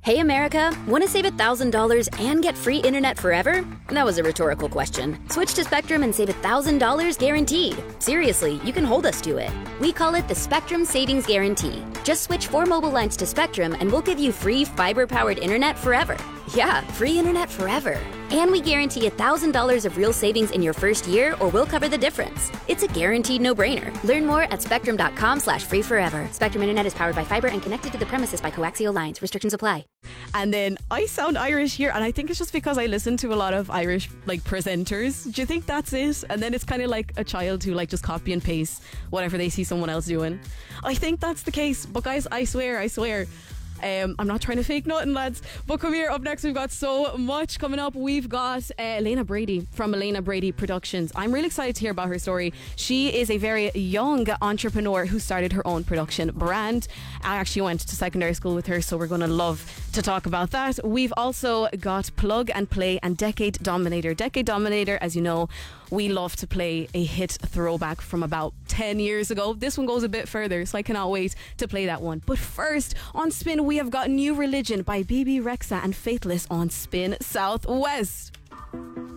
Hey America, want to save $1,000 and get free internet forever? That was a rhetorical question. Switch to Spectrum and save $1,000 guaranteed. Seriously, you can hold us to it. We call it the Spectrum Savings Guarantee. Just switch 4 mobile lines to Spectrum and we'll give you free fiber-powered internet forever. Yeah, free internet forever. And we guarantee $1,000 of real savings in your first year or we'll cover the difference. It's a guaranteed no-brainer. Learn more at spectrum.com/free forever. Spectrum Internet is powered by fiber and connected to the premises by coaxial lines. Restrictions apply. And then I sound Irish here, and I think it's just because I listen to a lot of Irish presenters. Do you think that's it? And then it's kind of like a child who just copy and paste whatever they see someone else doing. I think that's the case. But guys, I swear. I'm not trying to fake nothing, lads. But come here, up next we've got so much coming up. We've got Elena Brady from Elena Brady Productions. I'm really excited to hear about her story. She is a very young entrepreneur who started her own production brand. I actually went to secondary school with her, so we're going to love to talk about that. We've also got Plug and Play and Decade Dominator. Decade Dominator, as you know, we love to play a hit throwback from about 10 years ago. This one goes a bit further, so I cannot wait to play that one. But first, on Spin, we have got New Religion by BB Rexa and Faithless on Spin Southwest.